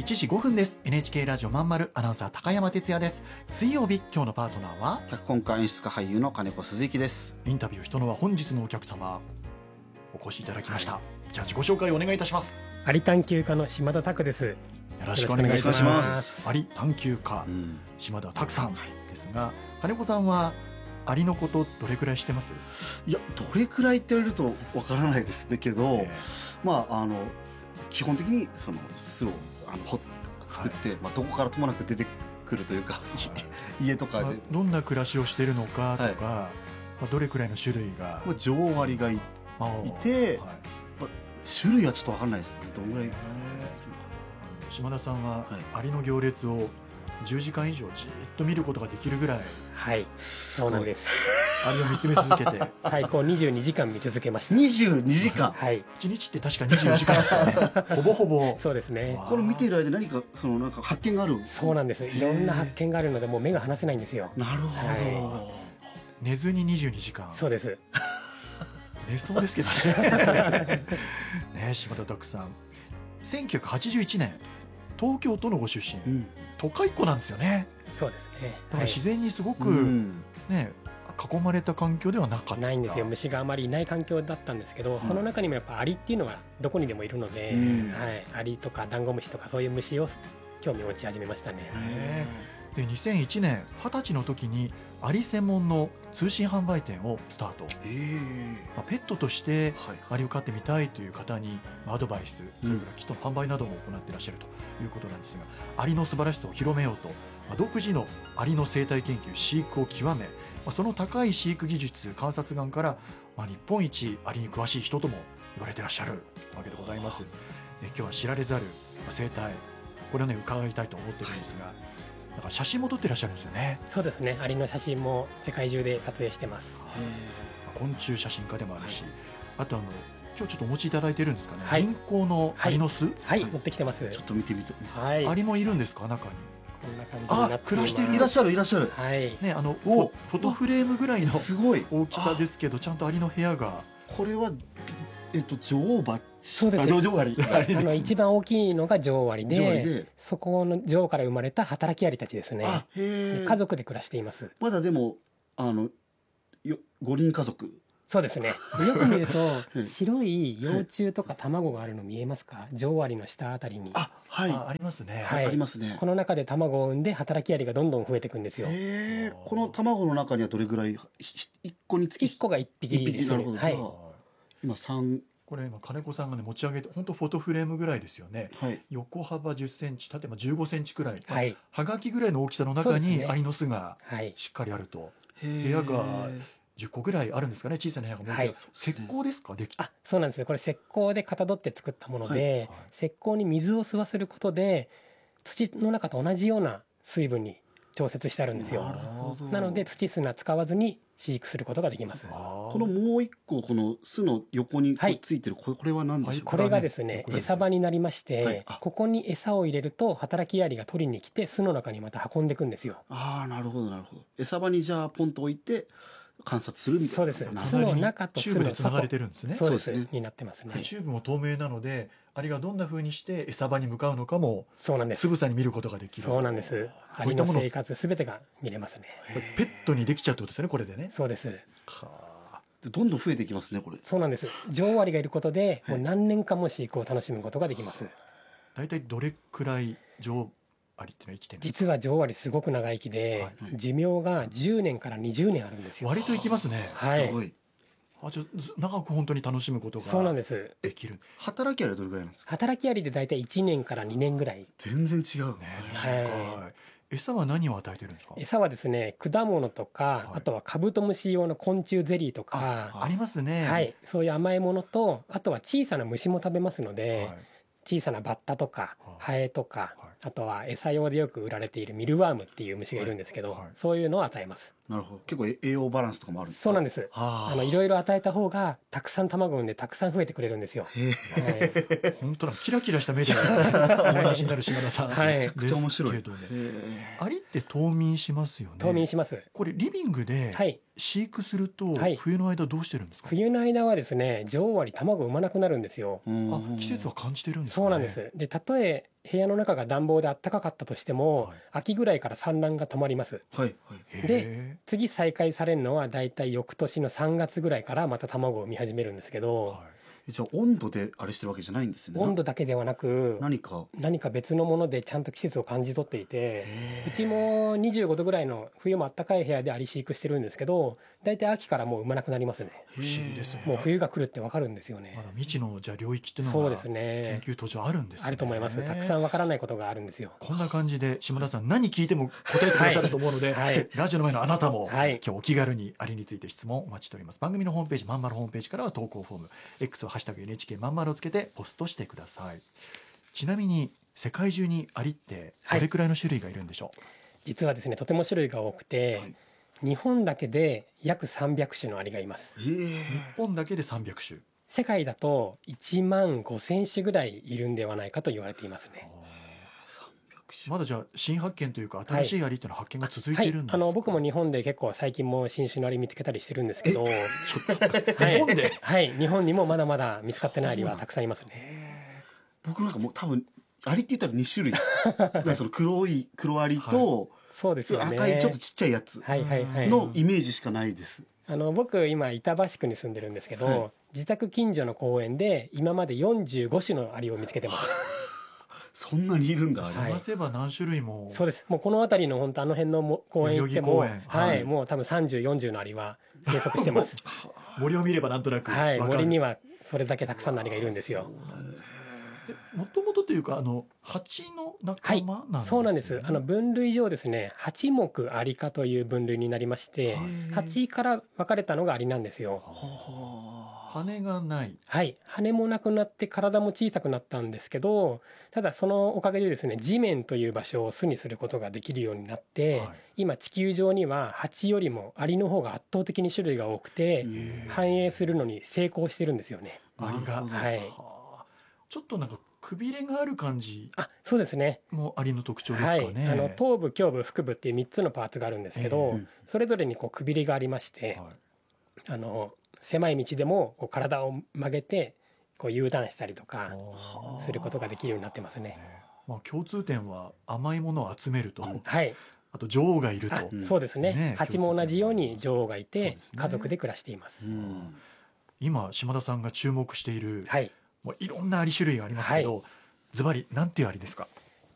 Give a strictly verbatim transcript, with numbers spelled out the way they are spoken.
いちじごふんです。 エヌエイチケー ラジオまんまるアナウンサー高山哲也です。水曜日、今日のパートナーは脚本家演出家俳優の金子鈴木です。 インタビュー人のは本日のお客様お越しいただきました、はい、じゃあ自己紹介お願いいたします。 アリ探究家の島田拓です。よろしくお願いいたします。アリ探究家、うん、島田拓さんですが、金子さんはアリのことどれくらい知ってます？ いや、どれくらいって言われるとわからないですねけど、えー、まああの基本的にその巣をあの掘作って、はい、まあ、どこからともなく出てくるというか、はい、家とかで、まあ、 どんな暮らしをしているのかとか、はい、まあ、どれくらいの種類が、 まあ、女王アリが い, いて、はい、まあ、種類はちょっと分かんないですね。どんぐらい、 えー、島田さんはアリの行列をじゅうじかん以上じっと見ることができるぐらい、 はい、そうなんです。 アリを見つめ続けて最高にじゅうにじかん見続けました。 にじゅうにじかん、 はい、いちにちって確かにじゅうよじかんですよねほぼほぼ。 そうですね。 これ見ている間何かそのなんか発見がある？ そうなんです。いろんな発見があるのでもう目が離せないんですよ。 なるほど、 はい、 寝ずににじゅうにじかん。 そうです寝そうですけどねね、島田拓さんせんきゅうひゃくはちじゅういちねん東京都のご出身、うん、都会っ子なんですよね。 そうですね。 だから自然にすごく、はい、ね、囲まれた環境ではなかった。 ないんですよ。虫があまりいない環境だったんですけど、うん、その中にもやっぱアリっていうのはどこにでもいるので、うん、はい、アリとかダンゴムシとかそういう虫を興味を持ち始めましたね。 でにせんいちねんはたちの時にアリ専門の通信販売店をスタート、えーまあ、ペットとしてアリを飼ってみたいという方にアドバイス、それからキットの販売なども行っていらっしゃるということなんですが、アリの素晴らしさを広めようと、まあ、独自のアリの生態研究飼育を極め、まあ、その高い飼育技術観察眼から、まあ、日本一アリに詳しい人とも言われていらっしゃるわけでございます。え今日は知られざる生態、これをね伺いたいと思ってるんですが、なんか写真も撮ってらっしゃるんですよね。 そうですね。アリの写真も世界中で撮影してます。 昆虫写真家でもあるし、はい、あとあの今日ちょっとお持ちいただいてるんですかね、はい、人工のアリの巣、 はいはい、持ってきてます。 ちょっと見てみて、 はい、アリもいるんですか、中に。 こんな感じになっています。 あ、暮らしてる、 いらっしゃるいらっしゃる、 はい、 ね、あのフォトフレームぐらいのすごい大きさですけど、ちゃんとアリの部屋が。 これはえっと、女王バッチ。 そうです。 女王アリ。 あの一番大きいのが女王アリ で, でそこの女王から生まれた働きアリたちですね。あ、へ、家族で暮らしています。 まだでもあのよごにん家族。 そうですね。よく見ると白い幼虫とか卵があるの見えますか？女王アリの下あたりに。 あ、はい、 あ、ありますね、 はい、 ありますね。 この中で卵を産んで働きアリがどんどん増えていくんですよ。 へ、この卵の中にはどれぐらい、いっこにつきいっこがいっぴきですね。 なるほど、はい、今さん、 これ今金子さんがね持ち上げて、本当フォトフレームぐらいですよね、はい、横幅じゅっセンチ、縦じゅうごセンチくらい、はい、はがきぐらいの大きさの中にアリの巣がしっかりあると、はい、部屋がじゅっこぐらいあるんですかね、小さな部屋が。はい、石膏ですか？できあ、そうなんですね。これ石膏でかたどって作ったもので、はい、石膏に水を吸わせることで土の中と同じような水分に調節してあるんですよ。 なるほど。なので土砂使わずに飼育することができます。 このもう一個この巣の横についてる、はい、これは何でしょうか？ これがですね、餌場になりまして、はい、ここに餌を入れると働きアリが取りに来て巣の中にまた運んでいくんですよ。 ああ、なるほどなるほど。餌場にじゃあポンと置いて観察するみたいな。 そうです。巣の中と巣の外、 チューブでつながれてるんですね。 そうですね、になってますね。 チューブも透明なので、アリがどんな風にして餌場に向かうのかもつぶさに見ることができる。 そうなんです。アリの生活すべてが見れますね。 ペットにできちゃうってことですね、これでね。 そうです。 はあ、どんどん増えていきますね、これ。 そうなんです。女王アリがいることでもう何年間も飼育を楽しむことができます。 だいたいどれくらい女王アリってのは生きてるんですか？ 実は女王アリすごく長生きで、はい、寿命がじゅうねんからにじゅうねんあるんですよ。 割と生きますね。 はい、 すごい。 あ、じゃ長く本当に楽しむことがそうなんですできる。 働きアリはどれぐらいなんですか？ 働きアリでだいたいいちねんからにねんぐらい。 全然違うね。 短い。はい、餌は何を与えてるんですか？ 餌はですね、果物とか、はい、あとはカブトムシ用の昆虫ゼリーとかあ, ありますね。 はい、そういう甘いものと、あとは小さな虫も食べますので、はい、小さなバッタとかハエとか、はい、あとは餌用でよく売られているミルワームっていう虫がいるんですけど、はいはい、そういうのを与えます。 なるほど。結構栄養バランスとかもあるんですか？ そうなんです。あのいろいろ与えた方がたくさん卵を産んでたくさん増えてくれるんですよ。 へー、はい、本当だ、キラキラした目でお話になる島田さん、 はい、めちゃくちゃ面白い。 アリって冬眠しますよね。 冬眠します。 これリビングで飼育すると、はい、冬の間どうしてるんですか？ 冬の間はですね、女王アリ卵を産まなくなるんですよ。 あ、季節は感じてるんですかね？ そうなんです。で、たとえ部屋の中が暖房で暖かかったとしても、 はい、 秋ぐらいから産卵が止まります。 はいはい、 で次再開されるのはだいたい翌年のさんがつぐらいからまた卵を産み始めるんですけど、 はい、じゃあ温度であれしてるわけじゃないんですね。 温度だけではなく何か何か別のものでちゃんと季節を感じ取っていて、うちもにじゅうごどぐらいの冬も暖かい部屋でアリ飼育してるんですけど、だいたい秋からもう産まなくなりますね。 不思議ですね。 もう冬が来るってわかるんですよね。 まだ未知のじゃあ領域っていうのそうがですね、 研究途上あるんですね。 あると思います。たくさんわからないことがあるんですよ。 こんな感じで島田さん何聞いても答えてくださると思うので、 はいはい、 ラジオの前のあなたも、 はい、 今日お気軽にアリについて質問お待ちしております。番組のホームページまんまるホームページからは投稿フォーム X をハッシュタグ エヌエイチケー まんまるをつけてポストしてください。ちなみに世界中にアリってどれくらいの種類がいるんでしょう？ はい、実はですねとても種類が多くて、はい、日本だけで約さんびゃくしゅのアリがいます。 日本だけでさんびゃくしゅ。 世界だといちまんごせんしゅぐらいいるんではないかと言われていますね。 まだじゃあ新発見というか新しいアリっていうのは発見が続いているんですか？ はいはい、あの僕も日本で結構最近も新種のアリ見つけたりしてるんですけど、 ちょっと日本で、 はい、日本にもまだまだ見つかってないアリはたくさんいますね。 僕なんかもう多分アリって言ったらにしゅるいその黒い黒アリと、はい、 そうですよね、 赤いちょっとちっちゃいやつのイメージしかないです。 あの僕今板橋区に住んでるんですけど、はい、自宅近所の公園で今までよんじゅうごしゅのアリを見つけてますそんなにいるんだ。 探せば何種類も、 はい、そうです。もうこの辺りの本当あの辺の公園行っても、はい、はい、もう多分さんじゅう、よんじゅうのアリは生息してます森を見ればなんとなく、 はい、森にはそれだけたくさんのアリがいるんですよ。 もともとというかあの蜂の仲間なんですね。はい、 そうなんです。あの分類上ですね、蜂目アリ科という分類になりまして、蜂から分かれたのがアリなんですよ。 羽がない。 はい、羽もなくなって体も小さくなったんですけど、ただそのおかげでですね、地面という場所を巣にすることができるようになって、はい、今地球上には蜂よりもアリの方が圧倒的に種類が多くて繁栄するのに成功してるんですよね。 アリが、 はい、 ちょっとなんかくびれがある感じ。 あ、そうですね。 もうアリの特徴ですかね。 はい、あの頭部、胸部、腹部っていうみっつのパーツがあるんですけど、えー、それぞれにこうくびれがありまして、はい、あの狭い道でもこう体を曲げてこう U ターンしたりとかすることができるようになってますね。 まあ、共通点は甘いものを集めると、 はい、 あと女王がいると。 そうですね。ね、蜂も同じように女王がいて、ね、家族で暮らしています。うん、 今島田さんが注目している、 はい、 もういろんなアリ種類がありますけど、ズバリなんていうアリですか？